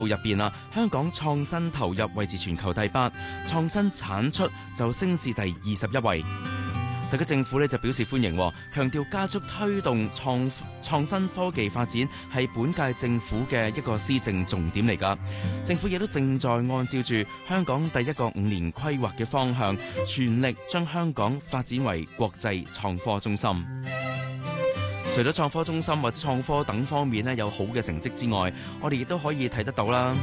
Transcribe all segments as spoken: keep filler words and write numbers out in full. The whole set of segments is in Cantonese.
入邊啊，香港創新投入位置全球第八，創新產出就升至第二十一位。特區政府咧就表示歡迎，強調加速推動創創新科技發展係本屆政府嘅一個施政重點嚟㗎。政府亦都正在按照住香港第一個五年規劃嘅方向，全力將香港發展為國際創科中心。除咗創科中心或者創科等方面咧有好嘅成績之外，我哋亦都可以睇得到啦。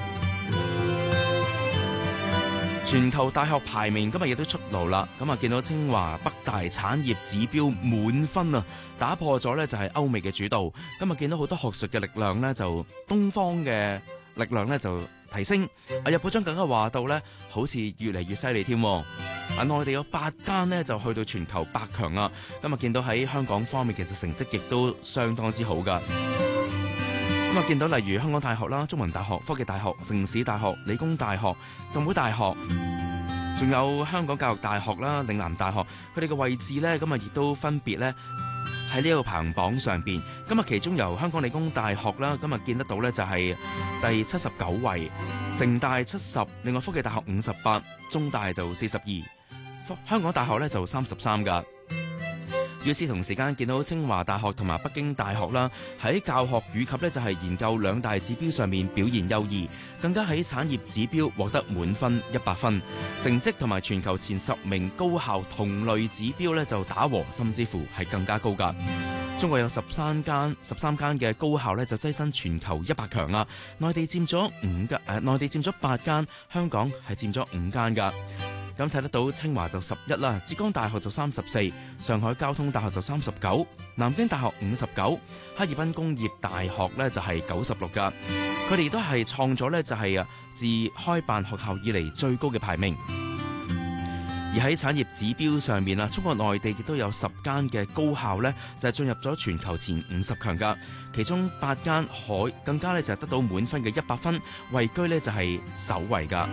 全球大學排名今日亦都出爐啦，咁啊見到清華北大產業指標滿分啊，打破咗呢就係歐美嘅主導。今日見到好多學術嘅力量呢，就東方嘅力量呢就提升。啊，日報章更加話到呢，好似越嚟越犀利添。啊，內地有八間呢就去到全球百強啊。今日見到喺香港方面，其實成績亦都相當之好噶。咁啊，見到例如香港大學啦、中文大學、科技大學、城市大學、理工大學、浸會大學，仲有香港教育大學啦、嶺南大學，佢哋嘅位置呢，咁啊亦都分別呢喺呢一個排行榜上邊。咁啊，其中由香港理工大學啦，今日見得到呢就係第七十九位，城大七十，另外科技大學五十八，中大就四十二，香港大學呢就三十三噶。與此同時間見到清華大學同埋北京大學啦，喺教學以及咧就係研究兩大指標上面表現優異，更加喺產業指標獲得滿分一百分，成績同埋全球前十名高校同類指標咧就打和，甚至乎係更加高噶。中國有十三間十三間嘅高校咧就躋身全球一百強啊，內地佔咗五間，誒內地佔咗八間，香港係佔咗五間噶。咁睇得到清華就十一啦，浙江大學就三十四，上海交通大學就三十九，南京大學五十九，哈爾濱工業大學呢就係九十六噶。佢哋都係創咗呢就係啊自開辦學校以嚟最高嘅排名。而喺產業指標上面啊，中國內地亦都有十間嘅高校呢就係進入咗全球前五十強噶，其中八間海更加呢就係得到滿分嘅一百分，位居呢就係首位噶。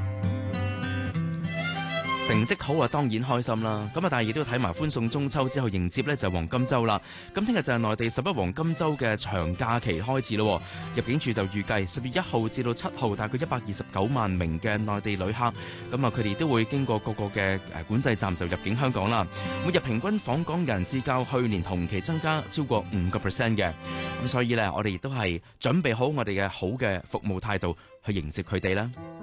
成績好啊，當然開心啦。咁啊，但係亦都要睇埋歡送中秋之後迎接呢就係黃金週啦。咁聽日就係內地十一黃金週嘅長假期開始咯。入境處就預計十月一號至到七號，大概一百二十九萬名嘅內地旅客，咁啊佢哋都會經過各個嘅誒管制站就入境香港啦。每日平均訪港人次較去年同期增加超過五個 percent 嘅。咁所以呢，我哋亦都係準備好我哋嘅好嘅服務態度去迎接佢哋啦。